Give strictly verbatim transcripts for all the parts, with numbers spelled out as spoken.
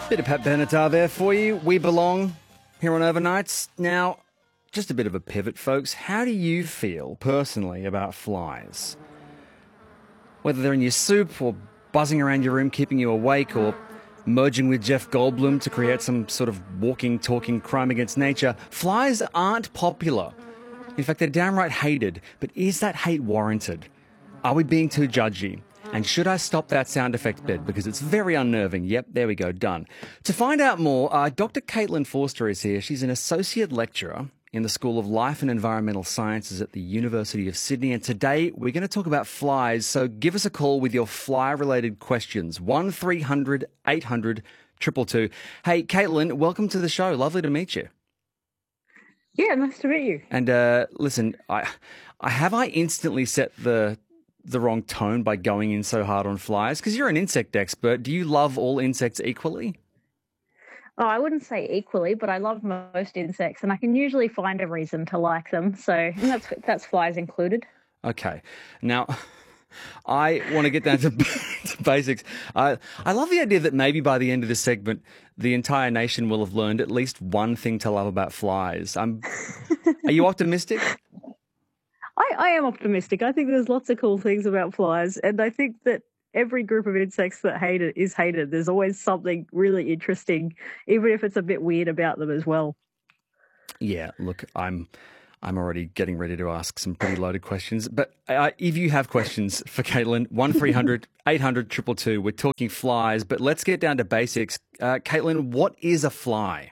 Bit of Pat Benatar there for you. We belong here on Overnights. Now, just a bit of a pivot, folks. How do you feel personally about flies? Whether they're in your soup or buzzing around your room, keeping you awake, or merging with Jeff Goldblum to create some sort of walking, talking crime against nature, flies aren't popular. In fact, they're downright hated. But is that hate warranted? Are we being too judgy? And should I stop that sound effect bed because it's very unnerving? Yep, there we go, done. To find out more, uh, Doctor Caitlin Forster is here. She's an associate lecturer in the School of Life and Environmental Sciences at the University of Sydney. And today we're going to talk about flies. So give us a call with your fly-related questions. one three hundred eight hundred two two two. Hey, Caitlin, welcome to the show. Lovely to meet you. Yeah, nice to meet you. And uh, listen, I, I have I instantly set the the wrong tone by going in so hard on flies? Because you're an insect expert. Do you love all insects equally? Oh, I wouldn't say equally, but I love most insects, and I can usually find a reason to like them. So that's that's flies included. Okay. Now, I want to get down to, to basics. I I love the idea that maybe by the end of this segment, the entire nation will have learned at least one thing to love about flies. I'm, are you optimistic? I, I am optimistic. I think there's lots of cool things about flies, and I think that every group of insects that hate it is hated. There's always something really interesting, even if it's a bit weird about them as well. Yeah, look, I'm I'm already getting ready to ask some pretty loaded questions. But uh, if you have questions for Caitlin, one three hundred eight hundred two two two. We're talking flies, but let's get down to basics. Uh, Caitlin, what is a fly?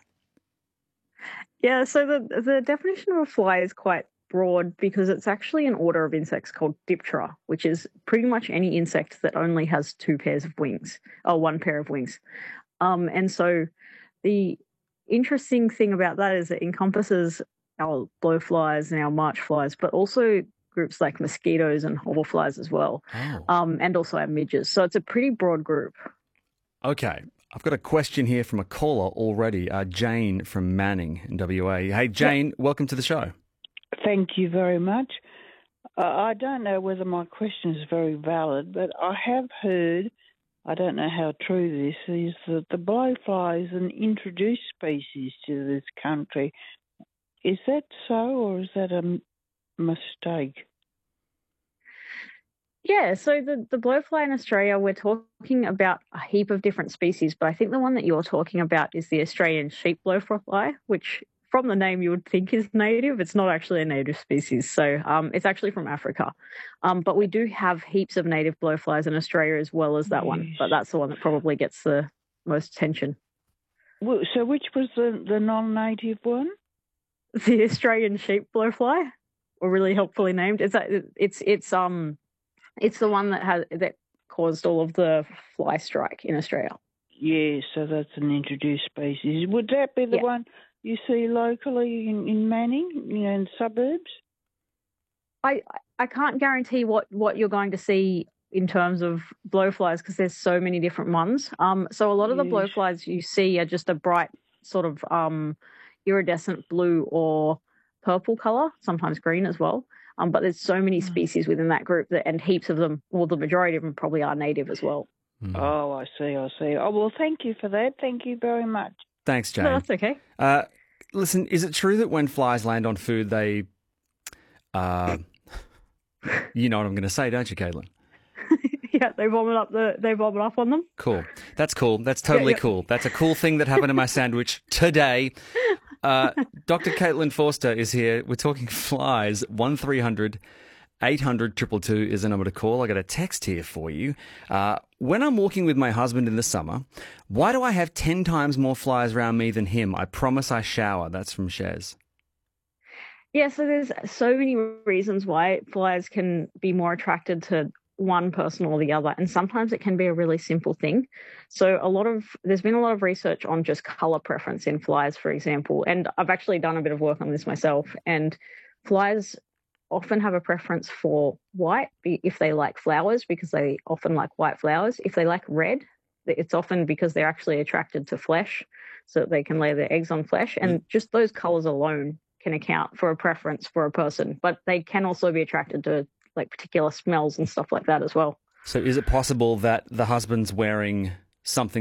Yeah, so the the definition of a fly is quite broad because it's actually an order of insects called Diptera, which is pretty much any insect that only has two pairs of wings, or one pair of wings. Um, and so the interesting thing about that is it encompasses our blowflies and our march flies, but also groups like mosquitoes and hoverflies as well, oh. um, and also our midges. So it's a pretty broad group. Okay. I've got a question here from a caller already, uh, Jane from Manning in W A. Hey, Jane, yeah. Welcome to the show. Thank you very much. Uh, I don't know whether my question is very valid, but I have heard, I don't know how true this is, that the blowfly is an introduced species to this country. Is that so, or is that a m- mistake? Yeah, so the, the blowfly in Australia, we're talking about a heap of different species, but I think the one that you're talking about is the Australian sheep blowfly, which from the name you would think is native. It's not actually a native species. So um, it's actually from Africa. Um, but we do have heaps of native blowflies in Australia as well as that yes. one. But that's the one that probably gets the most attention. Well, so which was the, the non-native one? The Australian sheep blowfly, or really helpfully named. It's it's it's um it's the one that has that caused all of the fly strike in Australia. Yeah, so that's an introduced species. Would that be the yeah. one you see locally in, in Manning, you know, in suburbs? I I can't guarantee what, what you're going to see in terms of blowflies because there's so many different ones. Um, so a lot of yes. the blowflies you see are just a bright sort of um, iridescent blue or purple colour, sometimes green as well. Um, but there's so many species within that group that, and heaps of them, well, the majority of them probably are native as well. Mm. Oh, I see, I see. Oh, well, thank you for that. Thank you very much. Thanks, Jane. No, that's okay. Uh, listen, is it true that when flies land on food, they, uh, you know what I'm going to say, don't you, Caitlin? Yeah, they vomit up the they vomit up on them. Cool. That's cool. That's totally yeah, yeah. cool. That's a cool thing that happened in my sandwich today. Uh, Doctor Caitlin Forster is here. We're talking flies. one three hundred eight hundred two two two is the number to call. I got a text here for you. Uh, when I'm walking with my husband in the summer, why do I have ten times more flies around me than him? I promise I shower. That's from Shez. Yeah, so there's so many reasons why flies can be more attracted to one person or the other, and sometimes it can be a really simple thing. So a lot of there's been a lot of research on just color preference in flies, for example, and I've actually done a bit of work on this myself. And flies often have a preference for white if they like flowers, because they often like white flowers. If they like red, it's often because they're actually attracted to flesh, so that they can lay their eggs on flesh. And just those colors alone can account for a preference for a person, but they can also be attracted to like particular smells and stuff like that as well. So is it possible that the husband's wearing something that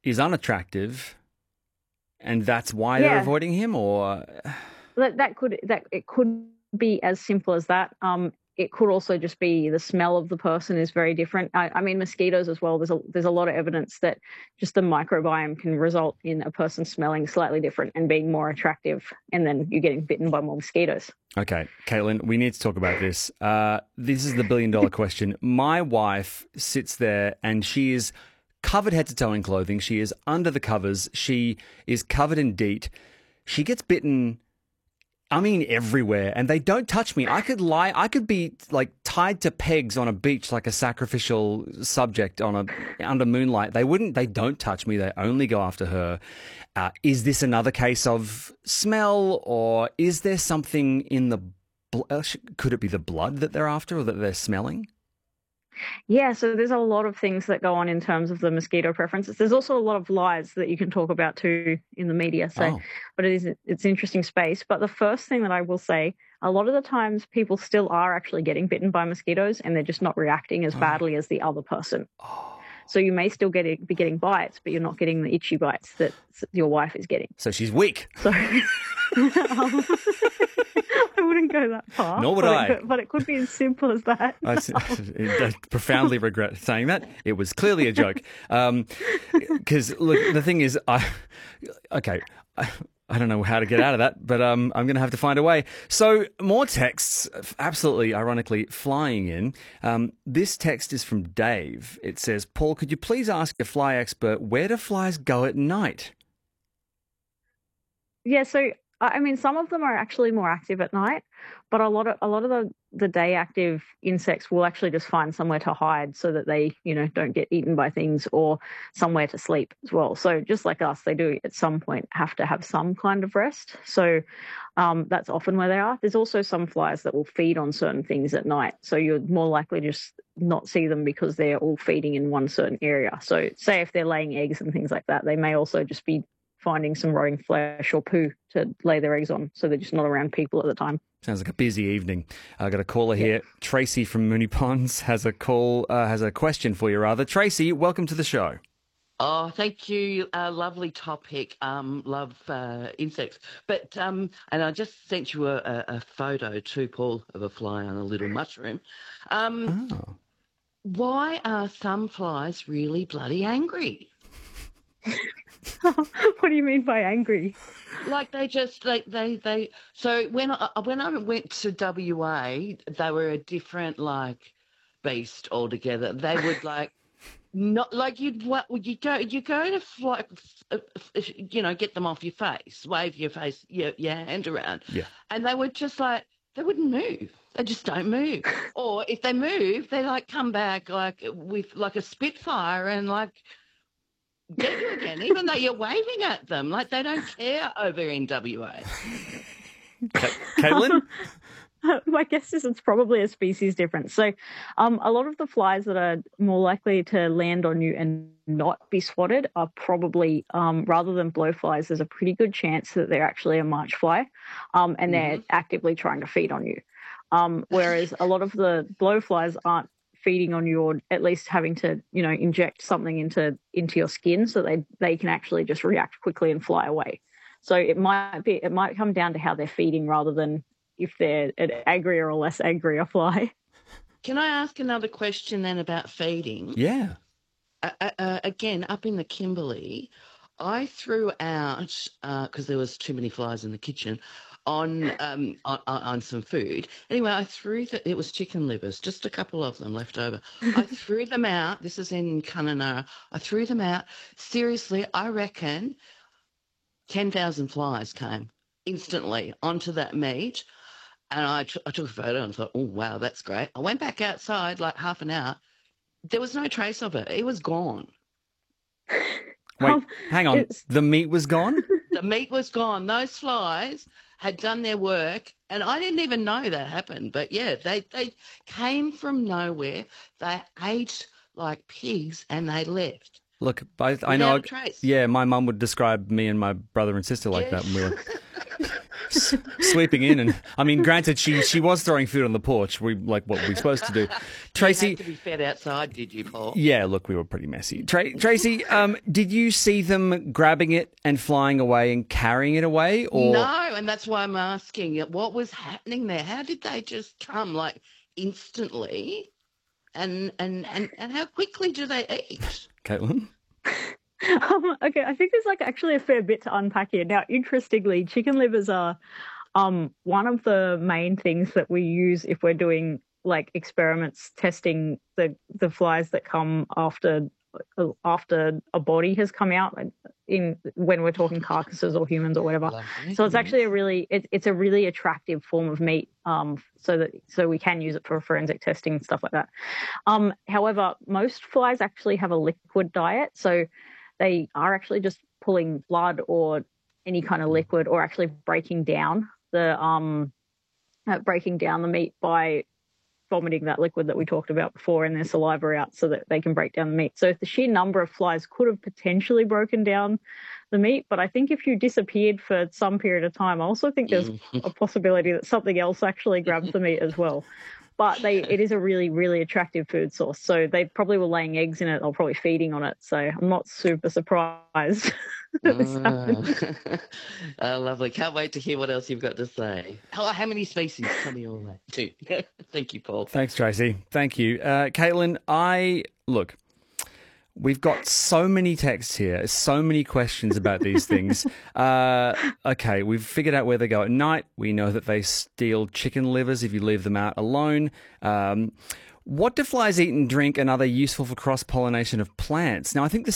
is unattractive, and that's why they're Yeah. avoiding him, or That that could that it could be as simple as that. Um, it could also just be the smell of the person is very different. I, I mean, mosquitoes as well. There's a there's a lot of evidence that just the microbiome can result in a person smelling slightly different and being more attractive, and then you're getting bitten by more mosquitoes. Okay, Caitlin, we need to talk about this. Uh, this is the billion dollar question. My wife sits there and she is covered head to toe in clothing. She is under the covers. She is covered in DEET. She gets bitten, I mean, everywhere, and they don't touch me. I could lie. I could be like tied to pegs on a beach like a sacrificial subject on a under moonlight. They wouldn't. They don't touch me. They only go after her. Uh, is this another case of smell, or is there something in the? Bl- could it be the blood that they're after, or that they're smelling? Yeah, so there's a lot of things that go on in terms of the mosquito preferences. There's also a lot of lies that you can talk about too in the media. So, Oh. but it is it's interesting space. But the first thing that I will say, a lot of the times people still are actually getting bitten by mosquitoes, and they're just not reacting as Oh. badly as the other person. Oh. So you may still get it, be getting bites, but you're not getting the itchy bites that s- your wife is getting. So she's weak. So I wouldn't go that far. Nor would but I. It could, but it could be as simple as that. I, s- I profoundly regret saying that. It was clearly a joke. Because, look, the thing is, I okay, I, I don't know how to get out of that, but um, I'm going to have to find a way. So, more texts, absolutely ironically, flying in. Um, this text is from Dave. It says, Paul, could you please ask a fly expert, where do flies go at night? Yeah, so I I mean, some of them are actually more active at night, but a lot of a lot of the, the day active insects will actually just find somewhere to hide so that they, you know, don't get eaten by things, or somewhere to sleep as well. So just like us, they do at some point have to have some kind of rest. So um, that's often where they are. There's also some flies that will feed on certain things at night, so you're more likely to just not see them because they're all feeding in one certain area. So say if they're laying eggs and things like that, they may also just be finding some rotting flesh or poo to lay their eggs on, so they're just not around people at the time. Sounds like a busy evening. I got a caller here. Tracy from Moonee Ponds has a call, uh, has a question for you, rather. Tracy, welcome to the show. Oh, thank you. Uh, lovely topic. Um, love uh, insects. But um, and I just sent you a, a, a photo too, Paul, of a fly on a little mushroom. Um, Oh. Why are some flies really bloody angry? What do you mean by angry? Like they just like they they. So when I when I went to W A, they were a different like beast altogether. They would like. Not like you'd what you go you go to fly, you know, get them off your face, wave your face your, your hand around, Yeah. and they would just like they wouldn't move. They just don't move. Or if they move, they like come back like with like a spitfire and like get you again, even though you're waving at them. Like they don't care over in W A. Ca- Caitlin? My guess is it's probably a species difference. So um, a lot of the flies that are more likely to land on you and not be swatted are probably, um, rather than blowflies, there's a pretty good chance that they're actually a march fly, um, and they're Mhm. actively trying to feed on you. Um, whereas a lot of the blowflies aren't feeding on you, or at least having to, you know, inject something into into your skin so they they can actually just react quickly and fly away. So it might be it might come down to how they're feeding rather than if they're an angrier or less angry a fly. Can I ask another question then about feeding? Yeah. Uh, uh, uh, again, up in the Kimberley, I threw out because there was too many flies in the kitchen on um on, on on some food. Anyway, I threw the, it was chicken livers, just a couple of them left over. I threw them out. This is in Kununurra. I threw them out. Seriously, I reckon ten thousand flies came instantly onto that meat. And I, t- I took a photo and thought, oh, wow, that's great. I went back outside like half an hour. There was no trace of it. It was gone. Wait, Um, hang on. it's- The meat was gone? The meat was gone. Those flies had done their work, and I didn't even know that happened. But yeah, they they came from nowhere. They ate like pigs, and they left. Look, I, I know. Without a trace. Yeah, my mum would describe me and my brother and sister like Yeah. that when we were s- sweeping in, and I mean, granted, she she was throwing food on the porch. We like what we're supposed to do. Tracy, You had to be fed outside, did you, Paul? yeah, look, we were pretty messy. Tra- Tracy, um, did you see them grabbing it and flying away and carrying it away, or No, and that's why I'm asking you, what was happening there? How did they just come like instantly? And and and, and how quickly do they eat? Caitlin? Um, okay, I think there's like actually a fair bit to unpack here. Now, interestingly, chicken livers are um, one of the main things that we use if we're doing like experiments testing the the flies that come after after a body has come out in when we're talking carcasses or humans or whatever. Lovely. So it's actually a really it, it's a really attractive form of meat. Um, so that so we can use it for forensic testing and stuff like that. Um, however, most flies actually have a liquid diet, so they are actually just pulling blood or any kind of liquid, or actually breaking down the um, uh, breaking down the meat by vomiting that liquid that we talked about before in their saliva out, so that they can break down the meat. So the sheer number of flies could have potentially broken down the meat, but I think if you disappeared for some period of time, I also think there's a possibility that something else actually grabs the meat as well. But they, it is a really, really attractive food source. So they probably were laying eggs in it or probably feeding on it. So I'm not super surprised. that this happened. Ah. Oh, lovely. Can't wait to hear what else you've got to say. How, how many species? Tell me all that too. Thank you, Paul. Thanks, Tracy. Thank you. Uh, Caitlin, I, look, we've got so many texts here, so many questions about these things. Uh, okay, we've figured out where they go at night. We know that they steal chicken livers if you leave them out alone. Um, what do flies eat and drink, and are they useful for cross-pollination of plants? Now, I think the